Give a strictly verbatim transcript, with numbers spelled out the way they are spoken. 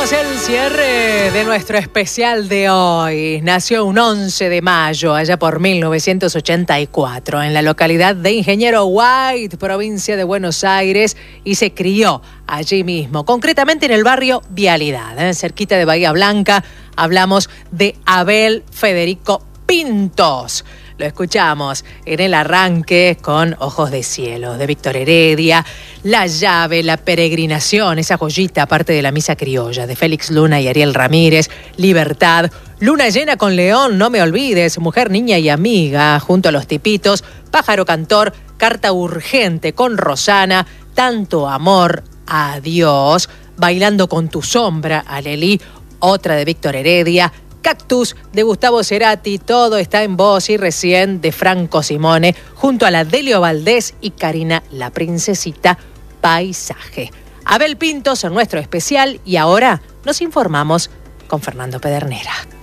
Hacemos el cierre de nuestro especial de hoy. Nació un once de mayo, allá por mil novecientos ochenta y cuatro, en la localidad de Ingeniero White, provincia de Buenos Aires, y se crió allí mismo, concretamente en el barrio Vialidad, ¿eh? cerquita de Bahía Blanca. Hablamos de Abel Federico Pintos. Lo escuchamos en el arranque con Ojos de Cielo, de Víctor Heredia, La Llave, La Peregrinación, esa joyita aparte de la Misa Criolla, de Félix Luna y Ariel Ramírez, Libertad, Luna Llena con León, No Me Olvides, Mujer, Niña y Amiga, junto a Los Tipitos, Pájaro Cantor, Carta Urgente con Rosana, Tanto Amor, Adiós, Bailando con tu Sombra, Alelí, otra de Víctor Heredia, Cactus de Gustavo Cerati, Todo está en vos y Recién de Franco Simone, junto a la Delio Valdés y Karina La Princesita, Paisaje. Abel Pintos en nuestro especial, y ahora nos informamos con Fernando Pedernera.